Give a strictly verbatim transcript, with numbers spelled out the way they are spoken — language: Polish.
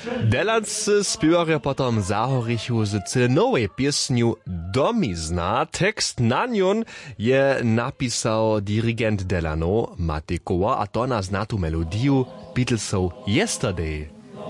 Delanscy spiewarja potom zahorichu z cyle nowej piesniu Domizna. Tekst na nią je napisał dirigent Delano Matej Koła, a to na znatu melodiju Beatlesów Yesterday.